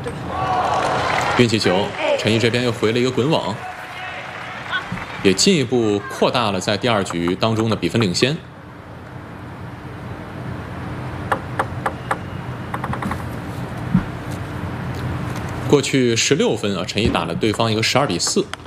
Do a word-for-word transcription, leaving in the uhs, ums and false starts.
运气球，陈毅这边又回了一个滚网，也进一步扩大了在第二局当中的比分领先。过去十六分啊，陈毅打了对方一个十二比四。